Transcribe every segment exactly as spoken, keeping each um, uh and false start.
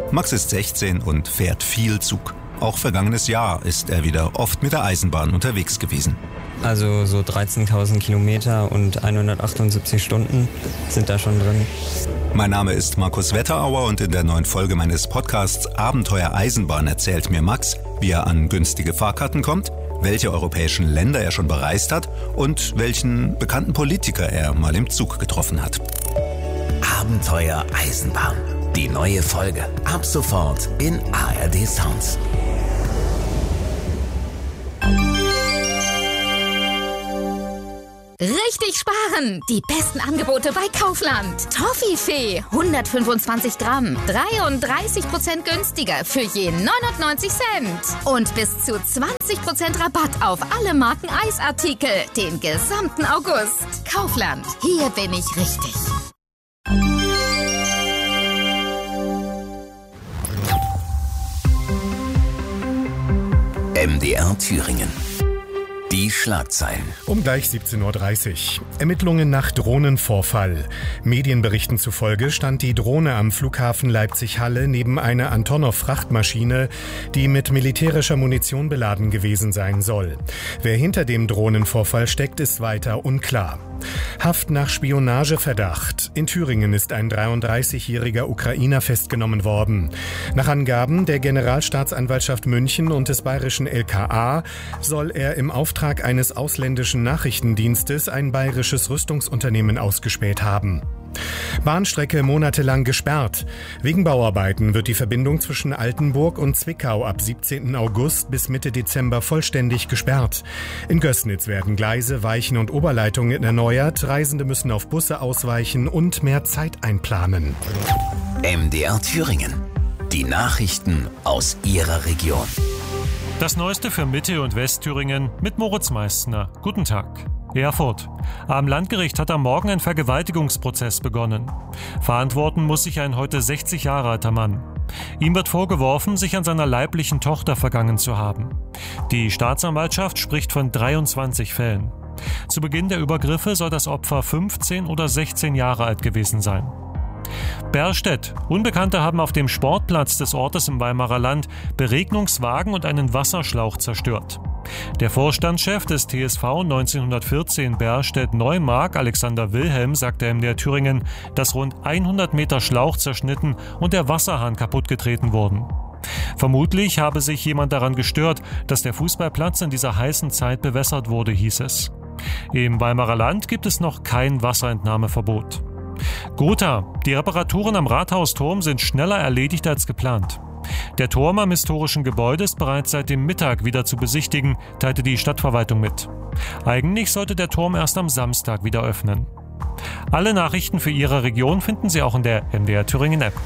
Max ist sechzehn und fährt viel Zug. Auch vergangenes Jahr ist er wieder oft mit der Eisenbahn unterwegs gewesen. Also so dreizehntausend Kilometer und hundertachtundsiebzig Stunden sind da schon drin. Mein Name ist Markus Wetterauer und in der neuen Folge meines Podcasts Abenteuer Eisenbahn erzählt mir Max, wie er an günstige Fahrkarten kommt, welche europäischen Länder er schon bereist hat und welchen bekannten Politiker er mal im Zug getroffen hat. Abenteuer Eisenbahn. Die neue Folge ab sofort in A R D Sounds. Richtig sparen! Die besten Angebote bei Kaufland. Toffifee, hundertfünfundzwanzig Gramm, dreiunddreißig Prozent günstiger für je neunundneunzig Cent. Und bis zu zwanzig Prozent Rabatt auf alle Marken Eisartikel, den gesamten August. Kaufland, hier bin ich richtig. M D R Thüringen. Die Schlagzeilen. Um gleich siebzehn Uhr dreißig. Ermittlungen nach Drohnenvorfall. Medienberichten zufolge stand die Drohne am Flughafen Leipzig-Halle neben einer Antonov-Frachtmaschine, die mit militärischer Munition beladen gewesen sein soll. Wer hinter dem Drohnenvorfall steckt, ist weiter unklar. Haft nach Spionageverdacht. In Thüringen ist ein dreiunddreißigjähriger Ukrainer festgenommen worden. Nach Angaben der Generalstaatsanwaltschaft München und des bayerischen L K A soll er im Auftrag eines ausländischen Nachrichtendienstes ein bayerisches Rüstungsunternehmen ausgespäht haben. Bahnstrecke monatelang gesperrt. Wegen Bauarbeiten wird die Verbindung zwischen Altenburg und Zwickau ab siebzehnten August bis Mitte Dezember vollständig gesperrt. In Gößnitz werden Gleise, Weichen und Oberleitungen erneuert. Reisende müssen auf Busse ausweichen und mehr Zeit einplanen. M D R Thüringen. Die Nachrichten aus Ihrer Region. Das Neueste für Mitte- und Westthüringen mit Moritz Meissner. Guten Tag. Erfurt. Am Landgericht hat am Morgen ein Vergewaltigungsprozess begonnen. Verantworten muss sich ein heute sechzig Jahre alter Mann. Ihm wird vorgeworfen, sich an seiner leiblichen Tochter vergangen zu haben. Die Staatsanwaltschaft spricht von dreiundzwanzig Fällen. Zu Beginn der Übergriffe soll das Opfer fünfzehn oder sechzehn Jahre alt gewesen sein. Berstedt. Unbekannte haben auf dem Sportplatz des Ortes im Weimarer Land Beregnungswagen und einen Wasserschlauch zerstört. Der Vorstandschef des T S V neunzehnhundertvierzehn Berstedt-Neumark, Alexander Wilhelm, sagte M D R Thüringen, dass rund hundert Meter Schlauch zerschnitten und der Wasserhahn kaputtgetreten wurden. Vermutlich habe sich jemand daran gestört, dass der Fußballplatz in dieser heißen Zeit bewässert wurde, hieß es. Im Weimarer Land gibt es noch kein Wasserentnahmeverbot. Gotha. Die Reparaturen am Rathausturm sind schneller erledigt als geplant. Der Turm am historischen Gebäude ist bereits seit dem Mittag wieder zu besichtigen, teilte die Stadtverwaltung mit. Eigentlich sollte der Turm erst am Samstag wieder öffnen. Alle Nachrichten für Ihre Region finden Sie auch in der M D R Thüringen App.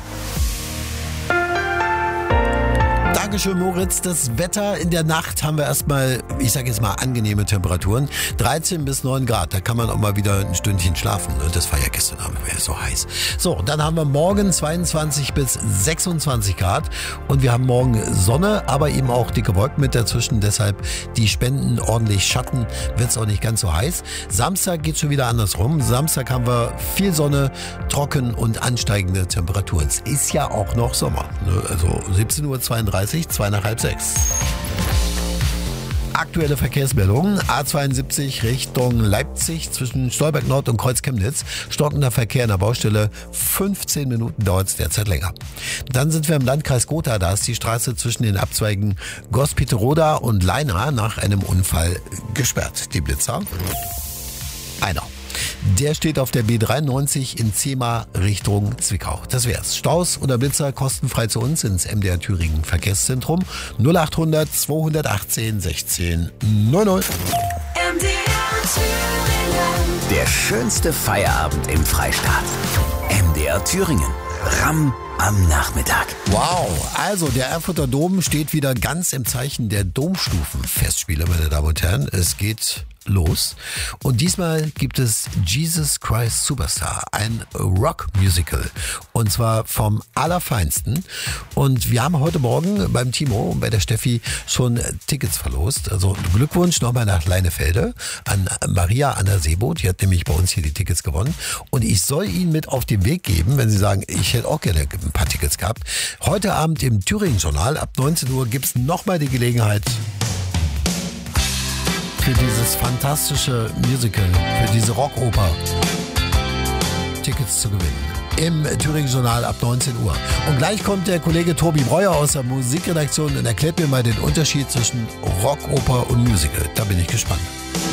Dankeschön, Moritz. Das Wetter in der Nacht haben wir erstmal, ich sage jetzt mal, angenehme Temperaturen. dreizehn bis neun Grad, da kann man auch mal wieder ein Stündchen schlafen. Das war ja gestern Abend, wäre so heiß. So, dann haben wir morgen zweiundzwanzig bis sechsundzwanzig Grad und wir haben morgen Sonne, aber eben auch dicke Wolken mit dazwischen. Deshalb die spenden ordentlich Schatten, wird es auch nicht ganz so heiß. Samstag geht schon wieder andersrum. Samstag haben wir viel Sonne, trocken und ansteigende Temperaturen. Es ist ja auch noch Sommer. Ne? Also siebzehn Uhr zweiunddreißig, zwei nach halb sechs. Aktuelle Verkehrsmeldungen. A zweiundsiebzig Richtung Leipzig zwischen Stolberg Nord und Kreuz Chemnitz. Stockender Verkehr in der Baustelle. fünfzehn Minuten dauert es derzeit länger. Dann sind wir im Landkreis Gotha. Da ist die Straße zwischen den Abzweigen Gospiteroda und Leina nach einem Unfall gesperrt. Die Blitzer. Einer. Der steht auf der B dreiundneunzig in Zehma Richtung Zwickau. Das wär's. Staus oder Blitzer kostenfrei zu uns ins M D R Thüringen Verkehrszentrum null achthundert zweihundertachtzehn sechzehn neunzig. M D R Thüringen. Der schönste Feierabend im Freistaat. M D R Thüringen. Ramm am Nachmittag. Wow, also der Erfurter Dom steht wieder ganz im Zeichen der Domstufenfestspiele, meine Damen und Herren. Es geht los. Und diesmal gibt es Jesus Christ Superstar, ein Rock-Musical. Und zwar vom Allerfeinsten. Und wir haben heute Morgen beim Timo und bei der Steffi schon Tickets verlost. Also Glückwunsch nochmal nach Leinefelde an Maria Anna Sebo. Die hat nämlich bei uns hier die Tickets gewonnen. Und ich soll Ihnen mit auf den Weg geben, wenn Sie sagen, ich hätte auch gerne ein paar Tickets gehabt. Heute Abend im Thüringen-Journal ab neunzehn Uhr gibt es nochmal die Gelegenheit, für dieses fantastische Musical, für diese Rockoper Tickets zu gewinnen. Im Thüringen-Journal ab neunzehn Uhr. Und gleich kommt der Kollege Tobi Breuer aus der Musikredaktion und erklärt mir mal den Unterschied zwischen Rockoper und Musical. Da bin ich gespannt.